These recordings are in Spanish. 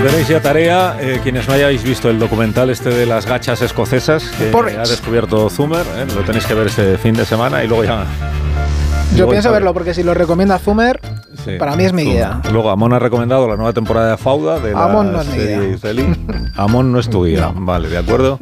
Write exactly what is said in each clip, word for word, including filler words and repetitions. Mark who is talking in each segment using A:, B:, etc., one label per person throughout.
A: tenéis ya tarea, eh, quienes no hayáis visto el documental este de las gachas escocesas que
B: Porridge.
A: ha descubierto Zumer, eh, lo tenéis que ver este fin de semana y luego ya...
B: Yo
A: luego
B: pienso
A: ya-
B: verlo porque si lo recomienda Zumer,
A: Sí,
B: para mí es mi
A: Zumer.
B: guía.
A: Luego Amon ha recomendado la nueva temporada de Fauda de la
B: Amon no es mi
A: serie
B: guía.
A: israelí. Amon no es tu guía, vale, de acuerdo.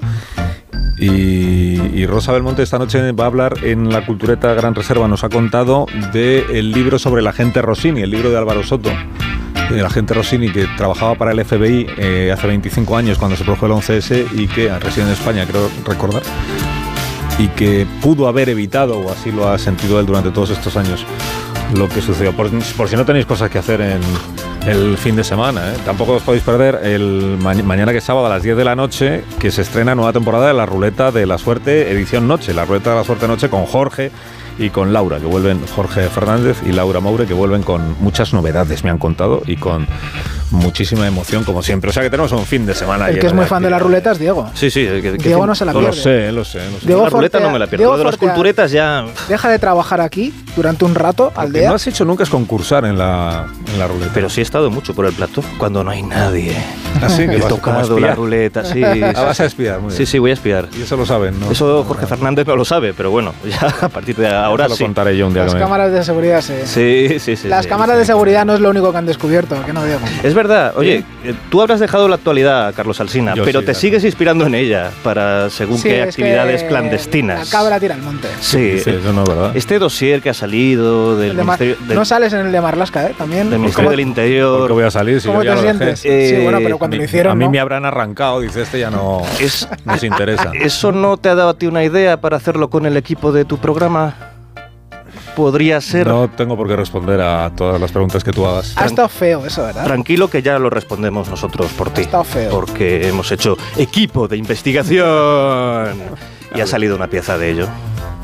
A: Y, y Rosa Belmonte esta noche va a hablar en la Cultureta Gran Reserva, nos ha contado del libro sobre el agente Rossini, el libro de Álvaro Soto. El agente Rossini, que trabajaba para el F B I eh, hace veinticinco años cuando se produjo el once ese y que reside en España, creo recordar, y que pudo haber evitado, o así lo ha sentido él durante todos estos años, lo que sucedió. Por, por si no tenéis cosas que hacer en el fin de semana, ¿eh? Tampoco os podéis perder el ma- mañana, que es sábado, a las diez de la noche, que se estrena nueva temporada de La Ruleta de la Suerte, edición noche. La Ruleta de la Suerte noche con Jorge y con Laura, que vuelven, Jorge Fernández y Laura Moure, que vuelven con muchas novedades, me han contado, y con muchísima emoción, como siempre. O sea que tenemos un fin de semana.
B: El que
A: lleno
B: es muy
A: de
B: fan de las
A: actividades.
B: ruletas, Diego.
C: Sí, sí. Que, que
B: Diego no se la
A: Lo
B: pierde.
A: sé, lo sé. Lo sé.
B: Diego
C: la ruleta
B: Fortea-
C: no me la pierdo.
B: Diego
C: Lo de las
B: Fortea-
C: culturetas ya...
B: Deja de trabajar aquí durante un rato al
A: Lo que
B: día.
A: no has hecho nunca es concursar en la, en la ruleta.
C: Pero sí he estado mucho por el plató, cuando no hay nadie.
A: Así que
C: He
A: vas como a
C: tocado
A: espiar.
C: la ruleta, sí.
A: Ah, vas a espiar, muy bien.
C: Sí, sí, voy a espiar.
A: Y eso lo saben, ¿no?
C: Eso Jorge Fernández no lo sabe, pero bueno, ya a partir de ahora
A: Eso lo
C: sí.
A: contaré yo un día
B: Las
A: que me...
B: cámaras de seguridad, sí.
C: Sí, sí, sí.
B: Las
C: sí,
B: cámaras
C: sí.
B: de seguridad no es lo único que han descubierto, que no, Diego.
C: Es verdad, oye, eh, tú habrás dejado la actualidad, Carlos Alsina,
A: Yo
C: pero
A: sí,
C: te
A: claro.
C: sigues inspirando en ella para según
B: Sí,
C: qué
B: es
C: actividades
B: que
C: clandestinas.
B: La cabra tira al monte.
C: Sí,
A: Sí, eso no es verdad.
C: este dossier que ha salido del
B: El de Mar-
C: Ministerio, del,
B: No sales en el de Marlaska, ¿eh? También.
C: del Ministerio
B: ¿Cómo,
C: del
A: ¿Por qué
C: Interior.
A: voy a salir si
B: ¿Cómo
A: yo ya
B: te
A: lo dejé?
B: sientes?
C: Eh,
B: sí, bueno, pero cuando
A: Mi-
B: lo hicieron,
A: a mí
B: ¿no?
A: me habrán arrancado, dice, este ya no
C: Es-
A: nos interesa.
C: ¿Eso no te ha dado a ti una idea para hacerlo con el equipo de tu programa? Podría ser...
A: No tengo por qué responder a todas las preguntas que tú hagas.
B: Ha estado feo eso, ¿verdad?
C: Tranquilo que ya lo respondemos nosotros por ti.
B: Ha estado feo.
C: Porque hemos hecho equipo de investigación. Y ha salido una pieza de ello.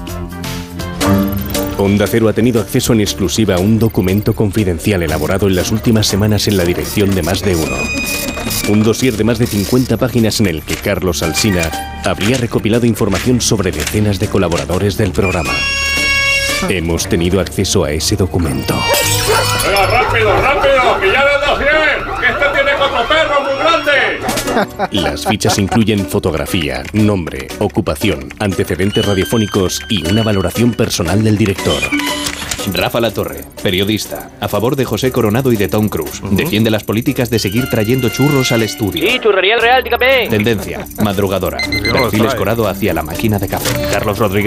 D: Onda Cero ha tenido acceso en exclusiva a un documento confidencial elaborado en las últimas semanas en la dirección de Más de Uno. Un dossier de más de cincuenta páginas en el que Carlos Alsina habría recopilado información sobre decenas de colaboradores del programa. Hemos tenido acceso a ese documento.
E: ¡Venga, rápido, rápido! ¡Que ya le das bien! ¡Que este tiene cuatro perros muy grandes!
D: Las fichas incluyen fotografía, nombre, ocupación, antecedentes radiofónicos y una valoración personal del director. Rafa Latorre, periodista, a favor de José Coronado y de Tom Cruise. Defiende las políticas de seguir trayendo churros al estudio.
F: Sí, churrería el real, dígame.
D: Tendencia, madrugadora.
A: no los
D: Perfil
A: trae.
D: escorado hacia la máquina de café.
C: Carlos Rodríguez